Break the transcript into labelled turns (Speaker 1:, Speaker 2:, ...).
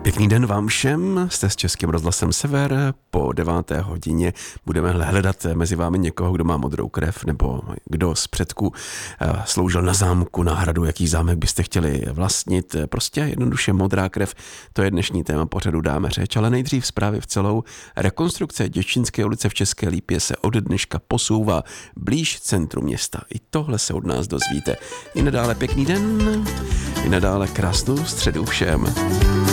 Speaker 1: Pěkný den vám všem, jste s Českým rozhlasem Sever. Po 9. hodině budeme hledat mezi vámi někoho, kdo má modrou krev, nebo kdo z předků sloužil na zámku, na hradu, jaký zámek byste chtěli vlastnit. Prostě jednoduše modrá krev, to je dnešní téma pořadu Dáme řeč, ale nejdřív zprávy v celou. Rekonstrukce Děčínské ulice v České Lípě se od dneška posouvá blíž centru města. I tohle se od nás dozvíte. I nadále pěkný den, i nadále krásnou středu všem.